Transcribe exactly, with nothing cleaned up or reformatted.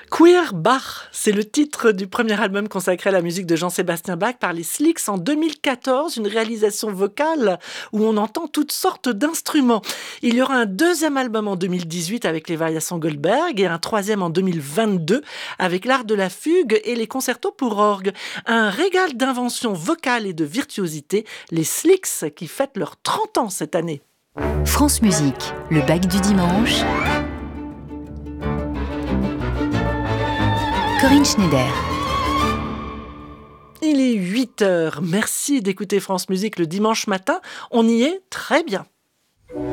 Queer Bach, c'est le titre du premier album consacré à la musique de Jean-Sébastien Bach par les Slicks en deux mille quatorze, une réalisation vocale où on entend toutes sortes d'instruments. Il y aura un deuxième album en deux mille dix-huit avec les variations Goldberg et un troisième en deux mille vingt-deux avec l'art de la fugue et les concertos pour orgue. Un régal d'invention vocale et de virtuosité, les Slicks qui fêtent leurs trente ans cette année. France Musique, le bac du dimanche. Corinne Schneider. Il est huit heures. Merci d'écouter France Musique le dimanche matin. On y est très bien.